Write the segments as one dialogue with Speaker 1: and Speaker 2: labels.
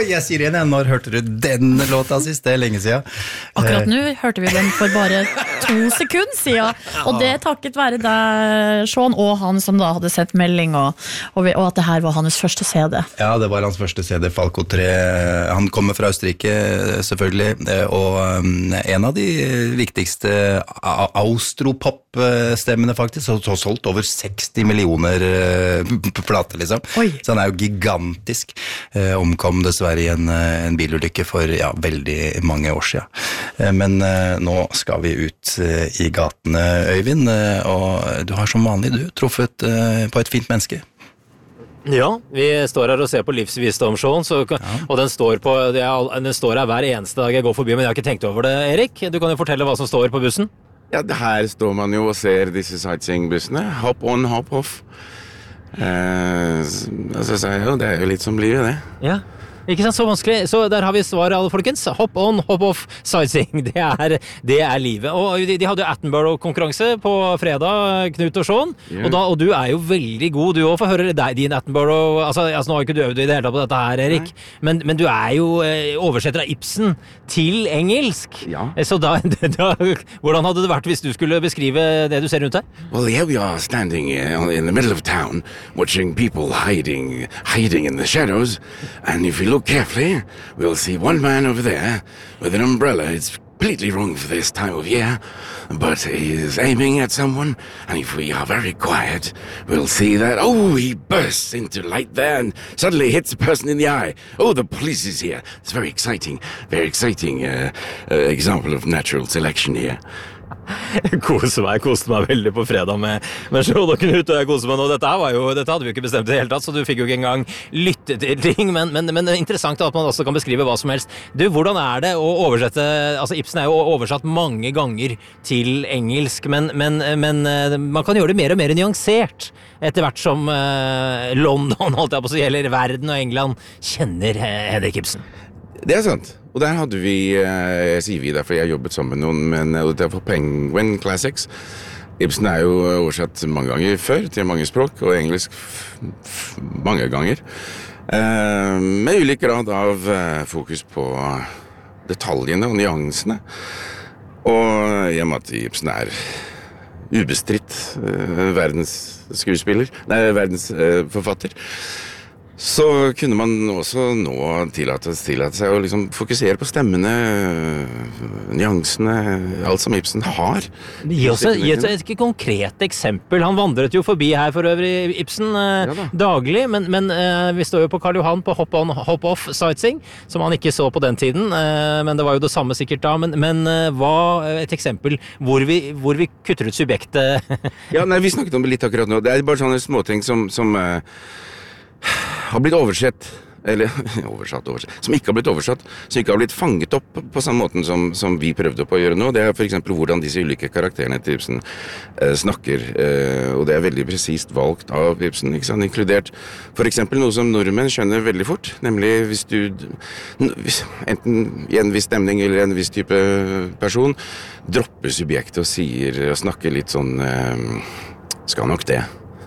Speaker 1: jeg sier igjen, når hørte du den låta sist? Det lenge siden.
Speaker 2: Akkurat nå hørte vi den for bare 2 sekunder siden, og det takket være deg, Sean, og han som da hadde sett melding, og at det her var hans første CD.
Speaker 1: Ja, det var hans første CD, Falco 3. Han kommer fra Østerrike, selvfølgelig, og en av de viktigste austropop-stemmene faktisk, så solgt over 60 millioner plater, liksom.
Speaker 2: Oi.
Speaker 1: Så han jo gigantisk. Omkom dessverre i en bilulykke for veldig mange år siden. Men nå skal vi ut i gatene, Øyvind, og du har som vanlig truffet på et fint menneske.
Speaker 3: Ja, vi står her og ser på livsvisdomsshowen, og den står her hver eneste dag jeg går forbi, men jeg har ikke tenkt over det, Erik. Du kan jo fortelle hva som står på bussen.
Speaker 4: Ja, her står man jo og ser disse sightseeing-bussene. Hop on, hop off. Så sa jeg jo, det jo litt som livet, det.
Speaker 3: Ja, ikke sant, så vanskelig. Så der har vi svaret, alle folkens. Hop on, hop off, sightseeing. Det livet. Og de hadde jo Attenborough-konkurranse på fredag, Knut og Sean.
Speaker 4: Yeah.
Speaker 3: Og du jo veldig god. Du også får høre din Attenborough. Altså, nå har ikke du øvd i det hele tatt på dette her, Erik. Men du jo oversetter av Ibsen til engelsk.
Speaker 4: Ja.
Speaker 3: Så hvordan hadde det vært hvis du skulle beskrive det du ser rundt her?
Speaker 4: Well, here we are standing in the middle of town, watching people hiding in the shadows, and if you look carefully, we'll see one man over there with an umbrella. It's completely wrong for this time of year, but he is aiming at someone, and if we are very quiet, we'll see that, he bursts into light there and suddenly hits a person in the eye. Oh, the police is here. It's very exciting example of natural selection here.
Speaker 3: Jeg koste meg veldig på fredag med Sean og Knut, og jeg koste meg nå. Dette hadde vi jo ikke bestemt i det hele tatt, så du fikk jo ikke engang lytte til ting, men interessant at man også kan beskrive hva som helst. Du, hvordan det å oversette, altså Ibsen jo oversatt mange ganger til engelsk, men man kan gjøre det mer og mer nyansert etter hvert som London, holdt jeg på å si, eller verden og England kjenner Henrik Ibsen.
Speaker 4: Det sant. Og der hadde vi, sier vi derfor jeg jobbet sammen med noen, men det for Penguin Classics. Ibsen jo oversatt mange ganger før til mange språk, og engelsk mange ganger. Med ulik grad av fokus på detaljene og nyansene. Og i og med at Ibsen ubestridt verdens forfatter, så kunne man også nå tillate seg å liksom fokusere på stemmene, nyansene, alt som Ibsen har.
Speaker 3: Gi oss et konkret eksempel. Han vandret jo forbi her for øvrig, Ibsen, daglig, men vi står jo på Karl Johan på Hop on, Hop off sightseeing, som han ikke så på den tiden, men det var jo det samme sikkert da, men hva et eksempel hvor vi kutter ut subjektet?
Speaker 4: Ja, nei, vi snakket om det litt akkurat nå. Det bare sånne småting som har blitt oversett, eller oversatt, som ikke har blitt oversatt, som ikke har blitt fanget opp på samme måten som vi prøvde på å gjøre nå. Det for eksempel hvordan disse ulike karakterene til Ibsen snakker, og det veldig presist valgt av Ibsen, ikke sant? Inkludert for eksempel noe som nordmenn skjønner veldig fort, nemlig hvis enten i en viss stemning eller en viss type person dropper subjektet og snakker litt sånn, skal nok det.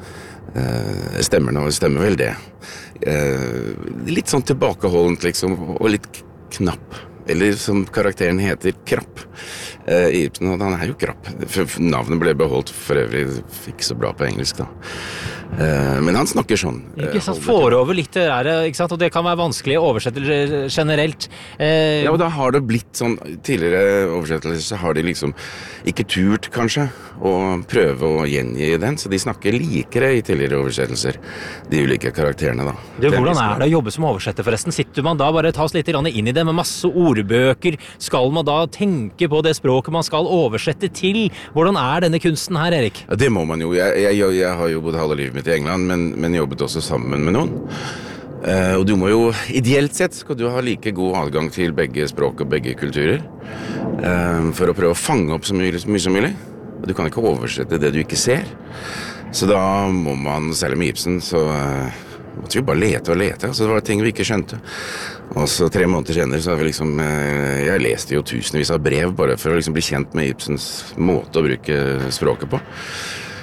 Speaker 4: Stemmer vel det. Litt sånn tilbakeholdent liksom, og litt knapp. Eller som karakteren heter, Krapp. Ibsen, og han jo Krapp. Navnet ble beholdt for øvrig, ikke så bra på engelsk da. Men han snakker sånn.
Speaker 3: Ikke sant, får over litt ikke sant? Og det kan være vanskelig å oversette generelt.
Speaker 4: Ja, og da har det blitt sånn, tidligere oversettelser så har de liksom ikke turt kanskje å prøve å gjengi den, så de snakker likere i tidligere oversettelser, de ulike karakterene da.
Speaker 3: Du, hvordan det å jobbe som oversetter forresten? Sitter man da bare ta oss litt inn i det med masse ordbøker? Skal man da tenke på det språket man skal oversette til? Hvordan denne kunsten her, Erik?
Speaker 4: Ja, det må man jo. Jeg har jo bodd halve livet mitt i England, men jobbet også sammen med noen. Og du må jo, ideelt sett, skal du ha like god adgang til begge språk og begge kulturer, for å prøve å fange opp så mye som mulig. Du kan ikke oversette det du ikke ser. Så da må man, særlig med Ibsen, så måtte vi bare lete og lete. Så det var ting vi ikke skjønte. Og så 3 måneder senere så har vi liksom, jeg leste jo tusenvis av brev bare for å liksom bli kjent med Ibsens måte å bruke språket på.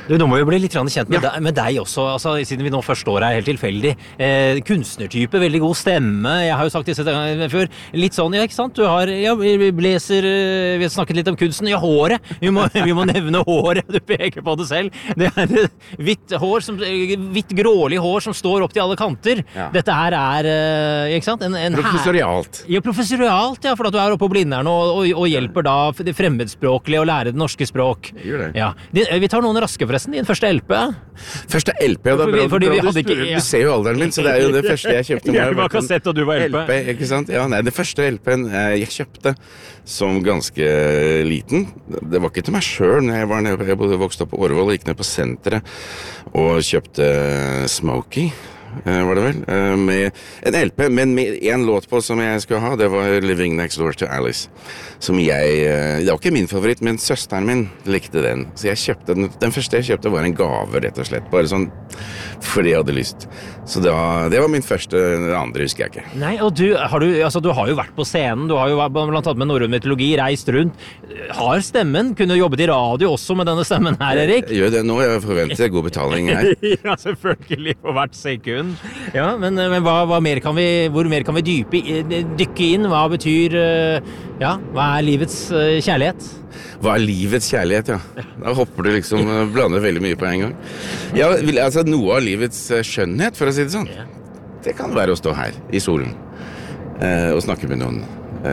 Speaker 3: Du, nå må vi bli litt kjent med deg også, altså, siden vi nå først står her helt tilfeldig. Kunstnertype, veldig god stemme, jeg har jo sagt disse tingene før. Litt sånn, ja, ikke sant? Du har, ja, blazer, vi har snakket litt om kunsten. Ja, håret, vi må nevne håret, du peker på det selv. Det hvitt grålig hår som står opp til alle kanter. Ja. Dette her ikke sant?
Speaker 4: Professorialt.
Speaker 3: Ja, professorialt, ja, for at du er oppe på Blindern og hjelper da det fremmedspråklige å lære det norske språk.
Speaker 4: Jeg gjør det.
Speaker 3: Ja. Vi tar noen raske forresten, din første LP.
Speaker 4: Første LP, da, du ser jo alderen min, så det jo det første jeg kjøpte.
Speaker 3: Jeg var kassett, og du var LP.
Speaker 4: Ikke sant? Ja, nei, det første LP-en jeg kjøpte som ganske liten, det var ikke til meg selv. Jeg vokste opp på Årvoll og gikk ned på senteret og kjøpte Smokey. Var det vel, med en LP, men med en låt på som jeg skulle ha, det var Living Next Door to Alice, som det var ikke min favoritt, men søsteren min likte den, så jeg kjøpte den første jeg kjøpte var en gave, rett og slett, bare sånn, fordi jeg hadde lyst. Så det var min første, det andre husker jeg ikke.
Speaker 3: Nei, og du har jo vært på scenen, du har jo blant annet med norrøn mytologi, reist rundt, har stemmen, kunne jobbet i radio også med denne stemmen her, Erik?
Speaker 4: Jeg gjør det nå, jeg forventer god betaling her.
Speaker 3: Ja, selvfølgelig, for hvert sekund. Ja, men hvor mer kan vi dykke inn? Hva betyr, hva livets kjærlighet?
Speaker 4: Hva livets kjærlighet, ja. Da hopper du liksom, blander veldig mye på en gang. Ja, altså noe av livets skjønnhet, for å si det sånn. Det kan være å stå her, i solen, og snakke med noen.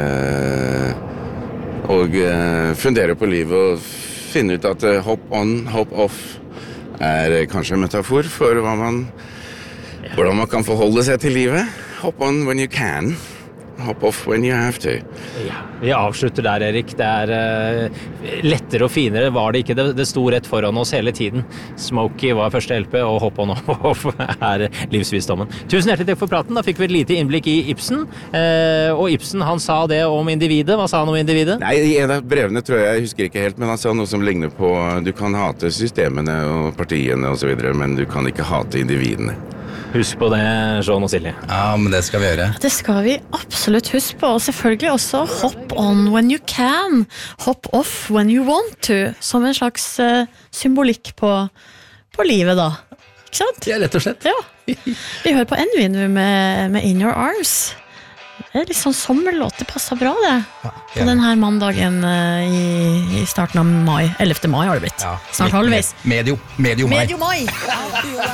Speaker 4: Og fundere på livet og finne ut at hop on, hop off kanskje en metafor for hvordan man kan forholde seg til livet. Hop on when you can. Hop off when you have to.
Speaker 3: Ja, vi avslutter der, Erik. Det lettere og finere var det ikke. Det sto rett foran oss hele tiden. Smokey var første LP, og Hop on off livsvisdommen. Tusen hjertelig takk for praten. Da fikk vi et lite innblikk i Ibsen. Og Ibsen, han sa det om individet. Hva sa han om individet?
Speaker 4: Nei, i en av brevene tror jeg husker ikke helt, men han sa noe som ligner på du kan hate systemene og partiene og så videre, men du kan ikke hate individene.
Speaker 3: Husk på det, Sean og Silje.
Speaker 1: Ja, men det skal vi gjøre.
Speaker 2: Det skal vi absolutt huske på, og selvfølgelig også hop on when you can, hop off when you want to, som en slags symbolikk på livet da. Ikke sant?
Speaker 1: Ja, rett og slett.
Speaker 2: Ja. Vi hører på Envy med In Your Arms. Det litt sånn sommerlåt, det passer bra det. Ja, på den her mandagen i starten av mai, 11. mai har det blitt. Ja, snart halvveis.
Speaker 1: Medio mai.
Speaker 2: Medio mai!